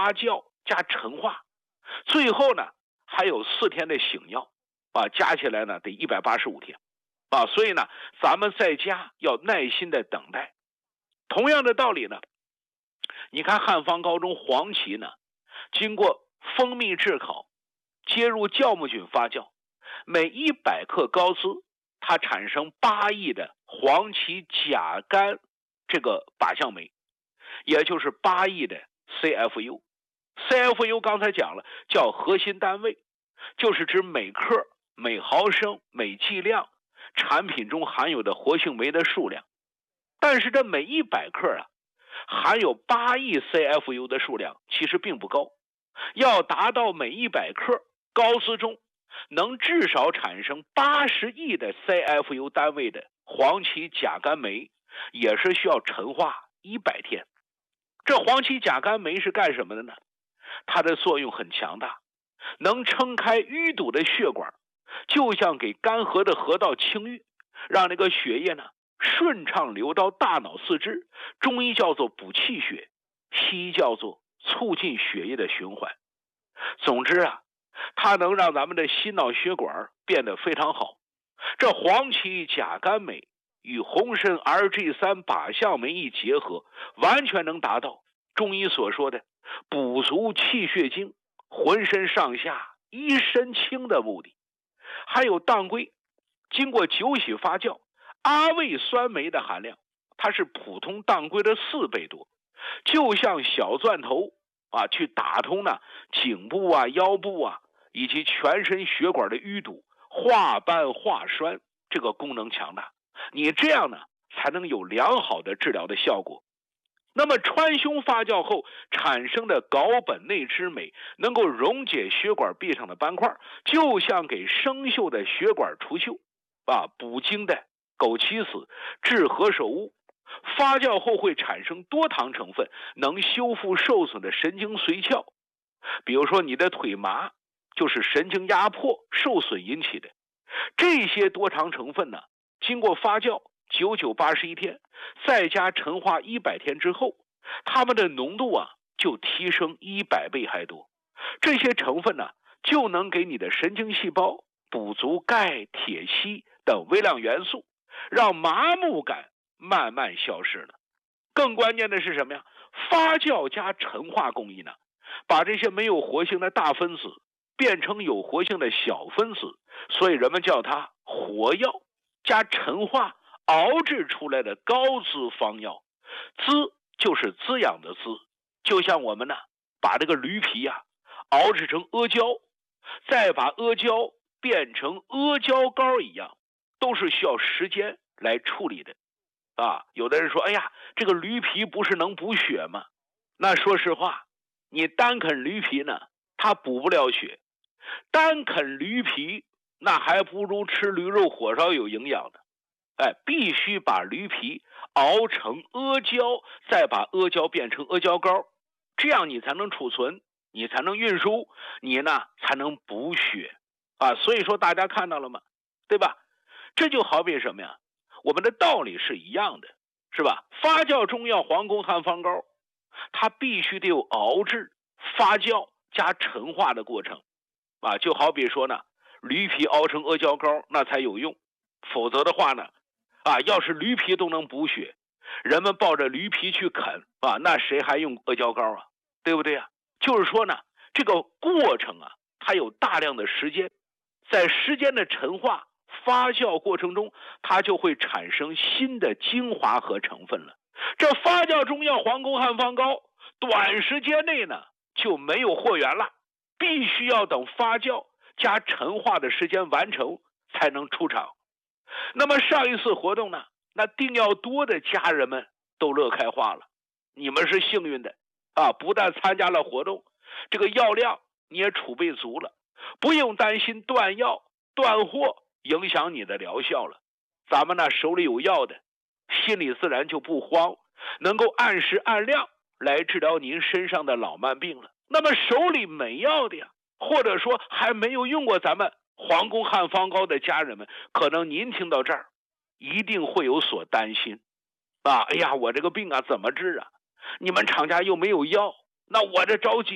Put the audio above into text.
发酵加陈化，最后呢还有4天的醒药加起来呢得185天所以呢咱们在家要耐心的等待。同样的道理呢，你看汉方膏中黄芪呢，经过蜂蜜炙烤，接入酵母菌发酵，每100克膏汁它产生8亿的黄芪甲苷这个靶向酶，也就是8亿的 CFU。CFU 刚才讲了，叫核心单位，就是指每克、每毫升、每剂量产品中含有的活性酶的数量。但是这每100克含有8亿 CFU 的数量其实并不高，要达到每100克膏汁中能至少产生80亿的 CFU 单位的黄芪甲苷酶，也是需要陈化100天。这黄芪甲苷酶是干什么的呢？它的作用很强大，能撑开淤堵的血管，就像给干涸的河道清淤，让那个血液呢顺畅流到大脑四肢。中医叫做补气血，西医叫做促进血液的循环。总之它能让咱们的心脑血管变得非常好。这黄芪甲苷酶与红参 RG3 靶向酶一结合，完全能达到中医所说的补足气血精，浑身上下一身轻的目的。还有当归，经过酒洗发酵，阿魏酸酶的含量它是普通当归的4倍多，就像小钻头去打通呢颈部腰部以及全身血管的淤堵，化斑化栓，这个功能强大。你这样呢才能有良好的治疗的效果。那么川芎发酵后产生的睾本内酯酶能够溶解血管壁上的斑块，就像给生锈的血管除锈补精的枸杞子、治何首乌。发酵后会产生多糖成分，能修复受损的神经髓鞘。比如说你的腿麻，就是神经压迫受损引起的。这些多糖成分呢，经过发酵99、81天，再加陈化100天之后，它们的浓度就提升100倍还多。这些成分呢，就能给你的神经细胞补足钙、铁、硒等微量元素，让麻木感慢慢消失了。更关键的是什么呀？发酵加陈化工艺呢，把这些没有活性的大分子变成有活性的小分子，所以人们叫它活药。加陈化熬制出来的高滋方药，滋就是滋养的滋，就像我们呢把这个驴皮熬制成阿胶，再把阿胶变成阿胶膏一样，都是需要时间来处理的有的人说，哎呀，这个驴皮不是能补血吗？那说实话，你单啃驴皮呢，它补不了血。单啃驴皮那还不如吃驴肉火烧有营养的。必须把驴皮熬成阿胶，再把阿胶变成阿胶膏，这样你才能储存，你才能运输，你呢才能补血所以说大家看到了吗？对吧？这就好比什么呀？我们的道理是一样的，是吧？发酵中药黄宫汉方膏，它必须得有熬制、发酵加陈化的过程就好比说呢，驴皮熬成阿胶膏那才有用，否则的话呢要是驴皮都能补血，人们抱着驴皮去啃那谁还用阿胶膏对不对就是说呢，这个过程它有大量的时间，在时间的陈化发酵过程中，它就会产生新的精华和成分了。这发酵中药黄宫汉方膏短时间内呢就没有货源了，必须要等发酵加陈化的时间完成才能出厂。那么上一次活动呢，那订药多的家人们都乐开花了。你们是幸运的不但参加了活动，这个药量你也储备足了，不用担心断药断货影响你的疗效了。咱们呢手里有药的，心里自然就不慌，能够按时按量来治疗您身上的老慢病了。那么手里没药的或者说还没有用过咱们黄宫汉方膏的家人们，可能您听到这儿一定会有所担心哎呀，我这个病怎么治你们厂家又没有药，那我这着急